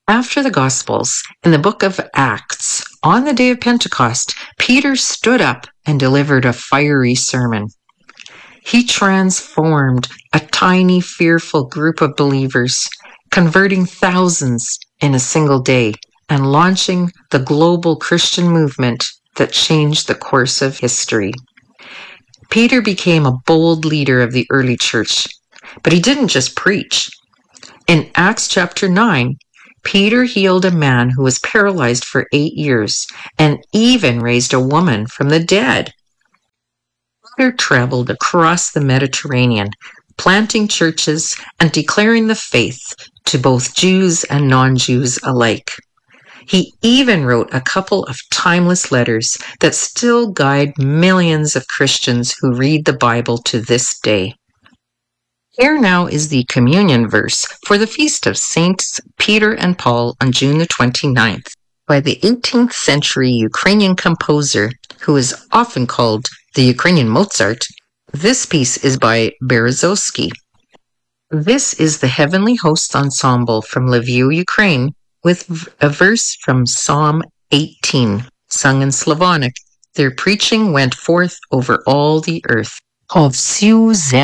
After the Gospels, in the book of Acts, on the day of Pentecost, Peter stood up and delivered a fiery sermon. He transformed a tiny, fearful group of believers, converting thousands in a single day and launching the global Christian movement that changed the course of history. Peter became a bold leader of the early church, but he didn't just preach. In Acts chapter 9, Peter healed a man who was paralyzed for 8 years and even raised a woman from the dead. Peter traveled across the Mediterranean, planting churches and declaring the faith to both Jews and non-Jews alike. He even wrote a couple of timeless letters that still guide millions of Christians who read the Bible to this day. Here now is the communion verse for the feast of Saints Peter and Paul on June the 29th by the 18th century Ukrainian composer who is often called the Ukrainian Mozart. This piece is by Berezovsky. This is the Heavenly Hosts Ensemble from Lviv, Ukraine, with a verse from Psalm 18, sung in Slavonic. Their preaching went forth over all the earth.